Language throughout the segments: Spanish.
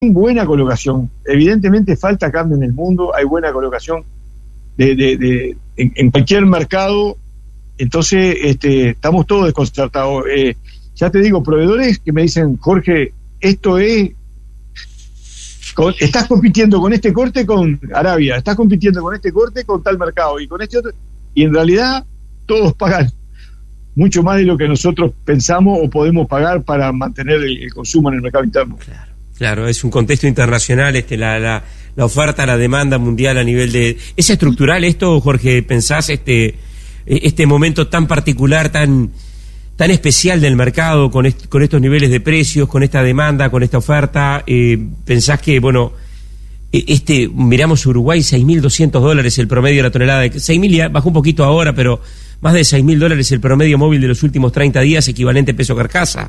buena colocación. Evidentemente falta cambio en el mundo, hay buena colocación en cualquier mercado. Entonces estamos todos desconcertados. Ya te digo, proveedores que me dicen, Jorge, esto es... estás compitiendo con este corte con Arabia, estás compitiendo con este corte con tal mercado y con este otro, y en realidad todos pagan mucho más de lo que nosotros pensamos o podemos pagar para mantener el consumo en el mercado interno. Claro, es un contexto internacional, la oferta, la demanda mundial a nivel de... ¿Es estructural esto, Jorge? ¿Pensás este momento tan particular, tan especial del mercado, con estos niveles de precios, con esta demanda, con esta oferta? ¿Pensás que, bueno, miramos Uruguay, $6.200 el promedio de la tonelada? 6.000 ya bajó un poquito ahora, pero más de $6.000 el promedio móvil de los últimos 30 días, equivalente peso carcasa.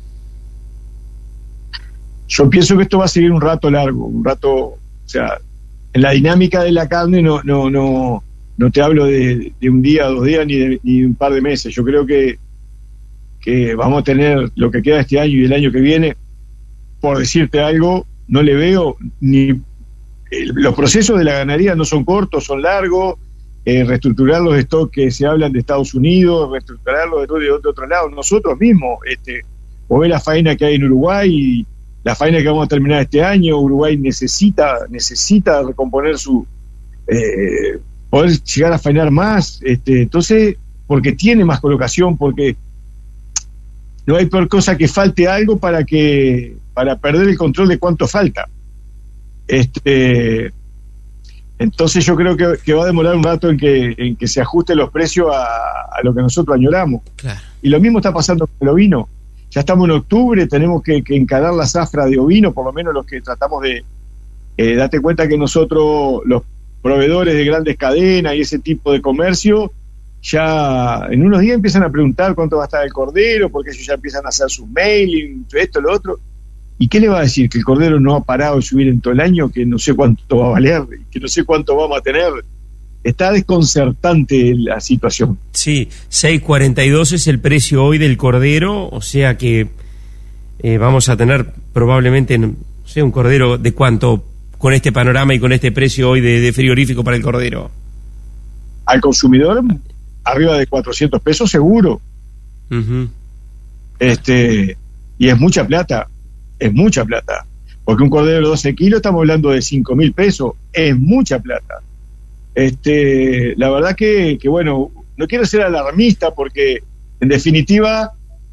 Yo pienso que esto va a seguir un rato largo, o sea, en la dinámica de la carne no te hablo de un día, 2 días, ni de un par de meses. Yo creo que vamos a tener lo que queda este año y el año que viene. Por decirte algo, no le veo ni... los procesos de la ganadería no son cortos, son largos. Reestructurar los stocks que se hablan de Estados Unidos, reestructurarlos de otro lado. Nosotros mismos, o ver la faena que hay en Uruguay y la faena que vamos a terminar este año. Uruguay necesita recomponer su... poder llegar a faenar más, entonces, porque tiene más colocación, porque no hay peor cosa que falte algo para perder el control de cuánto falta. Entonces yo creo que va a demorar un rato en que se ajusten los precios a lo que nosotros añoramos. Claro. Y lo mismo está pasando con el ovino. Ya estamos en octubre, tenemos que encarar la zafra de ovino, por lo menos los que tratamos de... date cuenta que nosotros, los proveedores de grandes cadenas y ese tipo de comercio, ya en unos días empiezan a preguntar cuánto va a estar el cordero, porque ellos ya empiezan a hacer sus mailing, esto, lo otro. ¿Y qué le va a decir? Que el cordero no ha parado de subir en todo el año, que no sé cuánto va a valer, que no sé cuánto vamos a tener. Está desconcertante la situación. Sí, 6.42 es el precio hoy del cordero, o sea que vamos a tener probablemente, no sé, un cordero de cuánto con este panorama y con este precio hoy de frigorífico para el cordero. Al consumidor, arriba de 400 pesos seguro. Uh-huh. Y es mucha plata, porque un cordero de 12 kilos estamos hablando de 5.000 pesos, es mucha plata. La verdad que bueno, no quiero ser alarmista porque en definitiva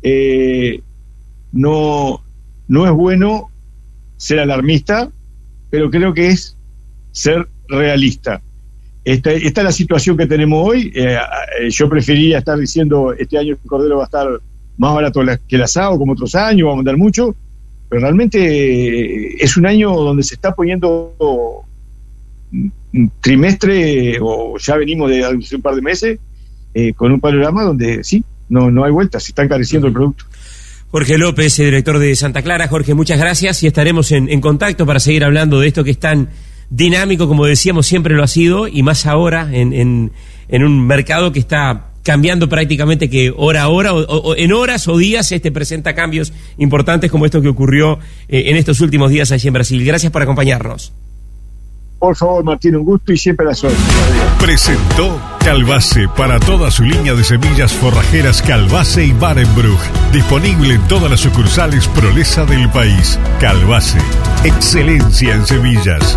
no es bueno ser alarmista, pero creo que es ser realista. Esta es la situación que tenemos hoy. Yo preferiría estar diciendo este año el cordero va a estar más barato que el asado, como otros años, va a mandar mucho, pero realmente es un año donde se está poniendo un trimestre, o ya venimos de un par de meses, con un panorama donde sí, no hay vuelta, se está encareciendo el producto. Jorge López, director de Santa Clara. Jorge, muchas gracias y estaremos en contacto para seguir hablando de esto que es tan dinámico, como decíamos, siempre lo ha sido, y más ahora en un mercado que está cambiando prácticamente, que hora a hora, o en horas o días presenta cambios importantes como esto que ocurrió en estos últimos días allí en Brasil. Gracias por acompañarnos. Por favor, Martín, un gusto y siempre la suerte. Presentó Calbase para toda su línea de semillas forrajeras Calbase y Barenbruch. Disponible en todas las sucursales Prolesa del país. Calbase, excelencia en semillas.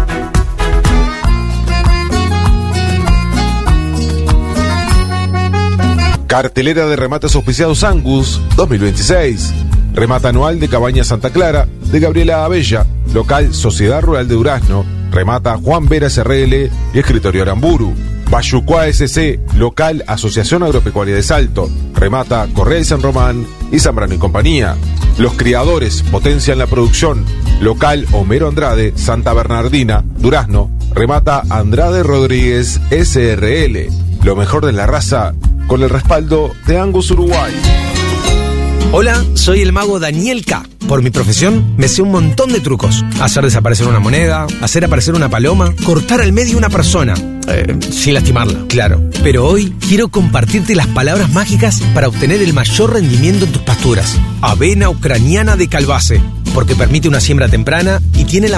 Cartelera de remates auspiciados Angus 2026. Remata anual de Cabañas Santa Clara de Gabriela Abella. Local Sociedad Rural de Durazno. Remata Juan Vera SRL y Escritorio Aramburu. Bayucuá SC, local Asociación Agropecuaria de Salto. Remata Correa y San Román y Zambrano y Compañía. Los criadores potencian la producción. Local Homero Andrade, Santa Bernardina, Durazno. Remata Andrade Rodríguez SRL. Lo mejor de la raza con el respaldo de Angus Uruguay. Hola, soy el mago Daniel K. Por mi profesión, me sé un montón de trucos. Hacer desaparecer una moneda, hacer aparecer una paloma, cortar al medio una persona. Sin lastimarla, claro. Pero hoy quiero compartirte las palabras mágicas para obtener el mayor rendimiento en tus pasturas. Avena ucraniana de Calbase, porque permite una siembra temprana y tiene la